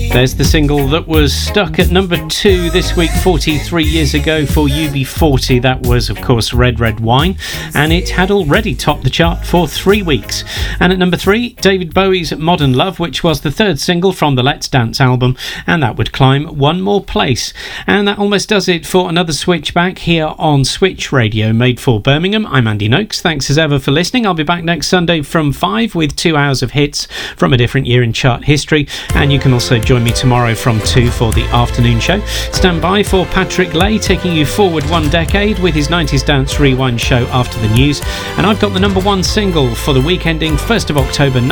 There's the single that was stuck at number 2 this week 43 years ago for UB40. That was, of course, Red Red Wine, and it had already topped the chart for 3 weeks. And at number 3, David Bowie's Modern Love, which was the third single from the Let's Dance album, and that would climb one more place. And that almost does it for another switch back here on Switch Radio, made for Birmingham. I'm Andy Noakes. Thanks as ever for listening. I'll be back next Sunday from 5 with 2 hours of hits from a different year in chart history, and you can also join me tomorrow from 2 for the afternoon show. Stand by for Patrick Lay taking you forward 1 decade with his 90s Dance Rewind show after the news, and I've got the number 1 single for the week ending 1st of October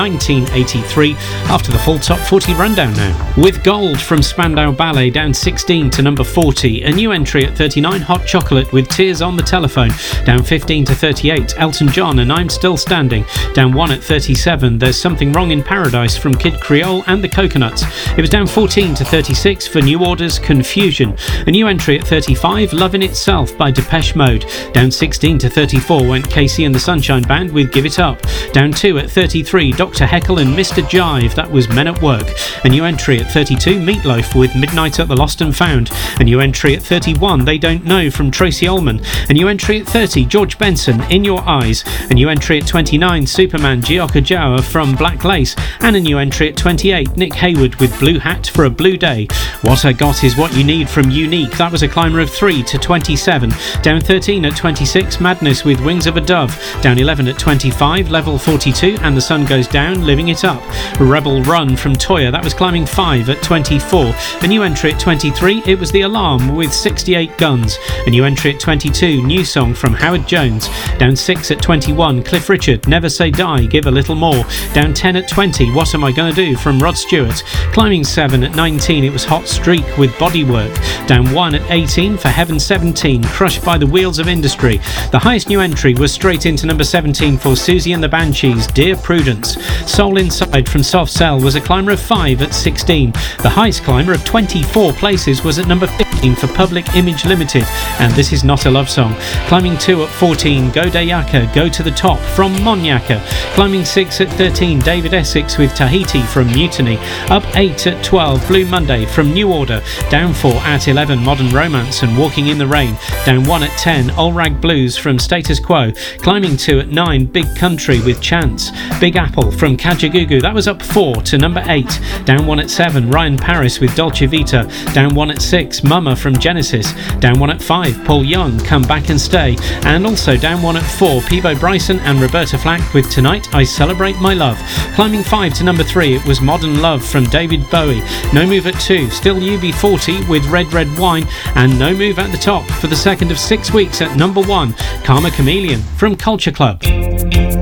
1983 after the full top 40 rundown now. With Gold from Spandau Ballet down 16 to number 40, a new entry at 39, Hot Chocolate with Tears on the Telephone down 15 to 38, Elton John and I'm Still Standing down 1 at 37, There's Something Wrong in Paradise from Kid Creole and the Coconuts. It was down 14 to 36 for New Order's Confusion. A new entry at 35, Love in Itself by Depeche Mode. Down 16 to 34 went Casey and the Sunshine Band with Give It Up. Down 2 at 33, Dr. Heckle and Mr. Jive, that was Men at Work. A new entry at 32, Meatloaf with Midnight at the Lost and Found. A new entry at 31, They Don't Know from Tracy Ullman. A new entry at 30, George Benson, In Your Eyes. A new entry at 29, Superman, Gioca Jawa from Black Lace. And a new entry at 28, Nick Hayward with Blue Hat for a Blue Day. What I Got Is What You Need from Unique, that was a climber of 3 to 27. Down 13 at 26, Madness with Wings of a Dove. Down 11 at 25, Level 42 and The Sun Goes Down, Living It Up. Rebel Run from Toya, that was climbing 5 at 24. A new entry at 23, it was The Alarm with 68 Guns. A new entry at 22, New Song from Howard Jones. Down 6 at 21, Cliff Richard, Never Say Die, Give a Little More. Down 10 at 20, What Am I Gonna Do from Rod Stewart. Climbing 7 at 19, it was Hot Streak with Bodywork. Down 1 at 18 for Heaven 17, Crushed by the Wheels of Industry. The highest new entry was straight into number 17 for Susie and the Banshees, Dear Prudence. Soul Inside from Soft Cell was a climber of 5 at 16. The highest climber of 24 places was at number 15 for Public Image Limited, and This Is Not a Love Song. Climbing 2 at 14, Go Dayaka, Go to the Top from Monyaka. Climbing 6 at 13, David Essex with Tahiti from Mutiny. Up 8 at 12, Blue Monday from New Order. Down 4 at 11, Modern Romance and Walking in the Rain. Down 1 at 10, Old Rag Blues from Status Quo. Climbing 2 at 9, Big Country with Chance. Big Apple from Kajagoogoo, that was up 4 to number 8. Down 1 at 7, Ryan Paris with Dolce Vita. Down 1 at 6, Mama from Genesis. Down 1 at 5, Paul Young, Come Back and Stay. And also down 1 at 4, Peebo Bryson and Roberta Flack with Tonight I Celebrate My Love. Climbing 5 to number 3, it was Modern Love from David Bowie. No move at 2, still UB40 with Red Red Wine. And no move at the top for the second of 6 weeks at number 1, Karma Chameleon from Culture Club.